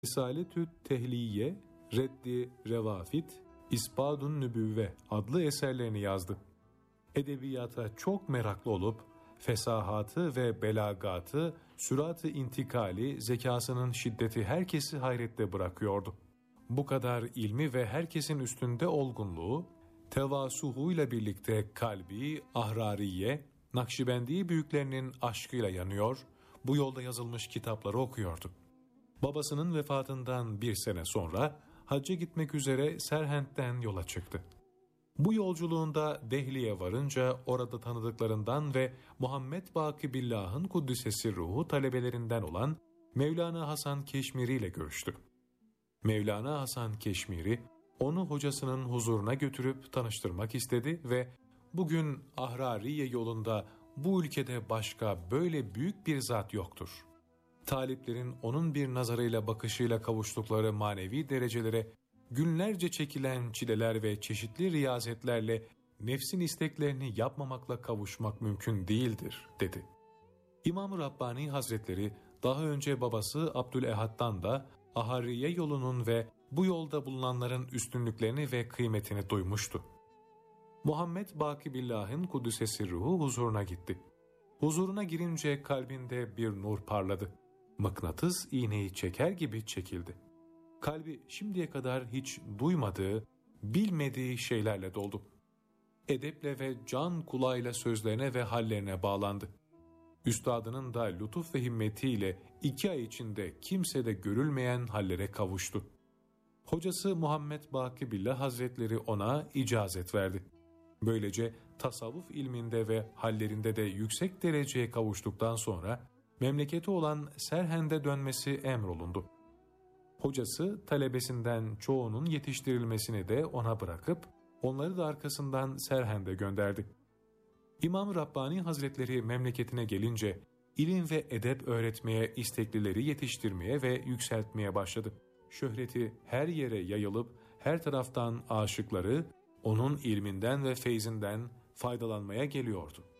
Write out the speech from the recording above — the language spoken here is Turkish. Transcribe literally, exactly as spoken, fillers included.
Risaletü Tehliye, Reddi Revafit, İspadun Nübüvve adlı eserlerini yazdı. Edebiyata çok meraklı olup, fesahatı ve belagatı, sürat-ı intikali, zekasının şiddeti herkesi hayrette bırakıyordu. Bu kadar ilmi ve herkesin üstünde olgunluğu, tevasuhuyla birlikte kalbi, ahrariye, Nakşibendi büyüklerinin aşkıyla yanıyor, bu yolda yazılmış kitapları okuyordu. Babasının vefatından bir sene sonra hacca gitmek üzere Serhent'ten yola çıktı. Bu yolculuğunda Dehli'ye varınca orada tanıdıklarından ve Muhammed Baki Billah'ın Kuddisesi ruhu talebelerinden olan Mevlana Hasan Keşmiri ile görüştü. Mevlana Hasan Keşmiri onu hocasının huzuruna götürüp tanıştırmak istedi ve bugün Ahrariye yolunda bu ülkede başka böyle büyük bir zat yoktur. Taliplerin onun bir nazarıyla bakışıyla kavuştukları manevi derecelere günlerce çekilen çileler ve çeşitli riyazetlerle nefsin isteklerini yapmamakla kavuşmak mümkün değildir, dedi. İmam-ı Rabbani Hazretleri daha önce babası Abdülehad'dan da Ahariye yolunun ve bu yolda bulunanların üstünlüklerini ve kıymetini duymuştu. Muhammed Baki Billah'ın Kuddisesi ruhu huzuruna gitti. Huzuruna girince kalbinde bir nur parladı. Mıknatıs iğneyi çeker gibi çekildi. Kalbi şimdiye kadar hiç duymadığı, bilmediği şeylerle doldu. Edeple ve can kulağıyla sözlerine ve hallerine bağlandı. Üstadının da lütuf ve himmetiyle iki ay içinde kimsede görülmeyen hallere kavuştu. Hocası Muhammed Baki Billah Hazretleri ona icazet verdi. Böylece tasavvuf ilminde ve hallerinde de yüksek dereceye kavuştuktan sonra memleketi olan Serhend'e dönmesi emrolundu. Hocası talebesinden çoğunun yetiştirilmesini de ona bırakıp onları da arkasından Serhend'e gönderdi. İmam-ı Rabbani Hazretleri memleketine gelince ilim ve edep öğretmeye, isteklileri yetiştirmeye ve yükseltmeye başladı. Şöhreti her yere yayılıp her taraftan aşıkları onun ilminden ve feyzinden faydalanmaya geliyordu.